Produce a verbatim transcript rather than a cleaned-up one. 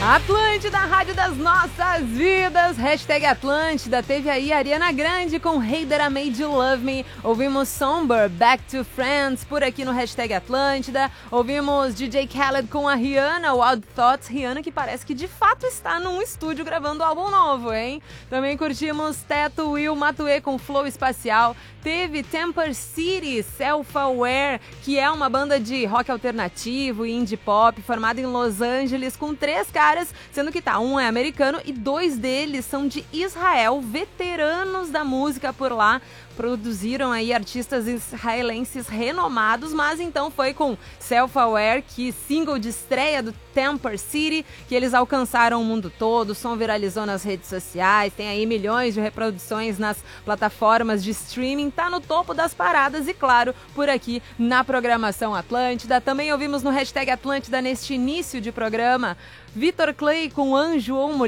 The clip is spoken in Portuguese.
Atlântida, rádio das nossas vidas, hashtag Atlântida. Teve aí Ariana Grande com Hey That I Made You Love Me. Ouvimos Somber, Back to Friends, por aqui no hashtag Atlântida. Ouvimos D J Khaled com a Rihanna, Wild Thoughts. Rihanna que parece que de fato está num estúdio gravando álbum novo, hein? Também curtimos Teto, Will, Matuê com Flow Espacial. Teve Temper City, Self-Aware, que é uma banda de rock alternativo e indie pop formada em Los Angeles com três caras, sendo que tá, um é americano e dois deles são de Israel, veteranos da música por lá. Produziram aí artistas israelenses renomados, mas então foi com Self-Aware, que single de estreia do Temper City, que eles alcançaram o mundo todo, o som viralizou nas redes sociais, tem aí milhões de reproduções nas plataformas de streaming, tá no topo das paradas e claro, por aqui na programação Atlântida. Também ouvimos no hashtag Atlântida neste início de programa, Vitor Clay com Anjo ou Mulher.